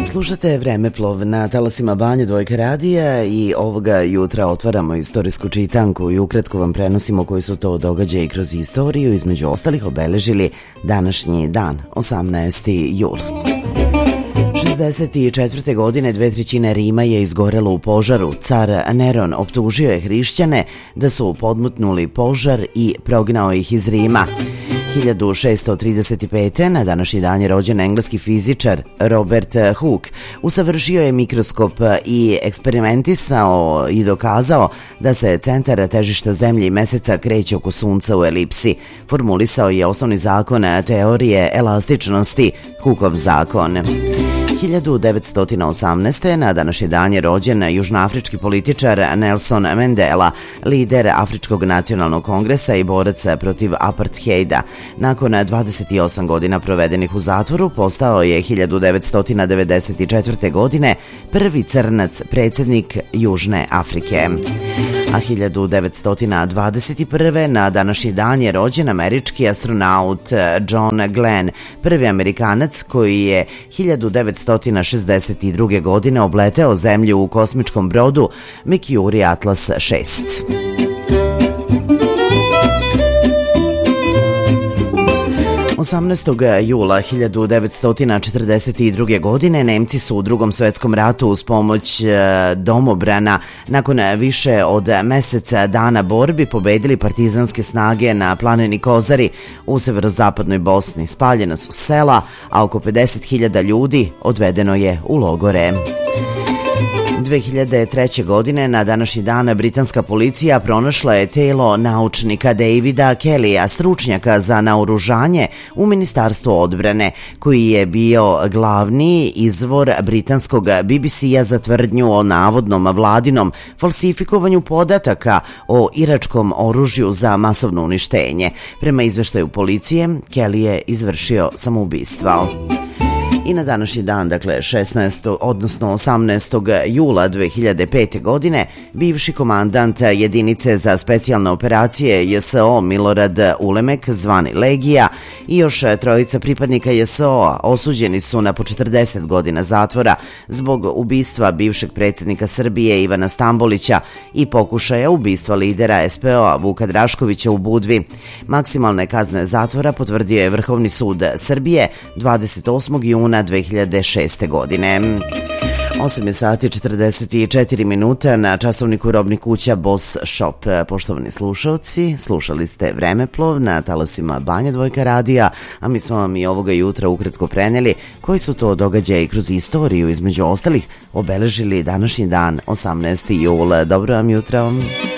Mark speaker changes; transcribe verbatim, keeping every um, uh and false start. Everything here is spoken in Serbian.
Speaker 1: Slušate Vremeplov na talasima Banja Dvojka radija i ovoga jutra otvaramo istorijsku čitanku i ukratko vam prenosimo koji su to događaji kroz istoriju, između ostalih obeležili današnji dan, osamnaesti jul. šezdeset četvrte. godine dve trećine Rima je izgorelo u požaru. Car Neron optužio je hrišćane da su podmutnuli požar i prognao ih iz Rima. hiljadu šeststo trideset pete. na današnji dan je rođen engleski fizičar Robert Hooke. Usavršio je mikroskop i eksperimentisao i dokazao da se centar težišta Zemlje i Meseca kreće oko Sunca u elipsi. Formulisao je osnovni zakon teorije elastičnosti, Hookeov zakon. hiljadu devetsto osamnaeste. na današnji dan je rođen južnoafrički političar Nelson Mandela, lider Afričkog nacionalnog kongresa i borac protiv apartheida. Nakon dvadeset osam godina provedenih u zatvoru, postao je hiljadu devetsto devedeset četvrte. godine prvi crnac predsjednik Južne Afrike. A hiljadu devetsto dvadeset prve. na današnji dan je rođen američki astronaut John Glenn, prvi Amerikanac koji je hiljadu devetsto šezdeset druge. godine obleteo Zemlju u kosmičkom brodu Mercury Atlas šest. osamnaestog jula hiljadu devetsto četrdeset druge. godine Nemci su u Drugom svetskom ratu uz pomoć domobrana nakon više od meseca dana borbi pobedili partizanske snage na planini Kozari u severozapadnoj Bosni. Spaljena su sela, a oko pedeset hiljada ljudi odvedeno je u logore. dve hiljade treće. godine na današnji dan britanska policija pronašla je telo naučnika Davida Kellya, stručnjaka za naoružanje u Ministarstvu odbrane, koji je bio glavni izvor britanskog B B C-a za tvrdnju o navodnom vladinom falsifikovanju podataka o iračkom oružju za masovno uništenje. Prema izveštaju policije, Kelly je izvršio samoubistvo. I na današnji dan, dakle šesnaestog odnosno osamnaestog jula dve hiljade pete. godine, bivši komandant jedinice za specijalne operacije J S O Milorad Ulemek, zvani Legija, i još trojica pripadnika J S O-a osuđeni su na po četrdeset godina zatvora zbog ubistva bivšeg predsjednika Srbije Ivana Stambolića i pokušaja ubistva lidera S P O-a Vuka Draškovića u Budvi. Maksimalne kazne zatvora potvrdio je Vrhovni sud Srbije dvadeset osmog juna dve hiljade šeste. godine. osam je sati četrdeset četiri minuta na časovniku robnih kuća Boss Shop. Poštovani slušalci, slušali ste Vremeplov na talasima Banja Dvojka radija, a mi smo vam i ovoga jutra ukratko preneli koji su to događaji kroz istoriju, između ostalih obeležili današnji dan, osamnaesti jul. Dobro vam jutro.